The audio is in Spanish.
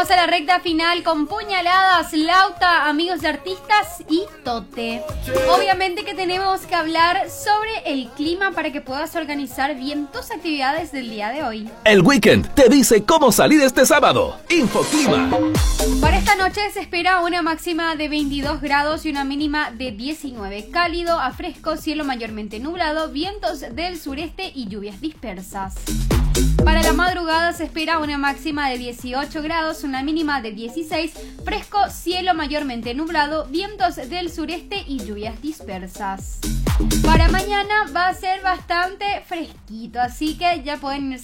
Llegamos a la recta final con Puñaladas, Lauta, Amigos de Artistas y Tote. Obviamente que tenemos que hablar sobre el clima para que puedas organizar bien tus actividades del día de hoy. El Weekend te dice cómo salir este sábado. Infoclima. Para esta noche se espera una máxima de 22 grados y una mínima de 19. Cálido a fresco, cielo mayormente nublado, vientos del sureste y lluvias dispersas. Para la madrugada se espera una máxima de 18 grados, una mínima de 16, fresco, cielo mayormente nublado, vientos del sureste y lluvias dispersas. Para mañana va a ser bastante fresquito, así que ya pueden irse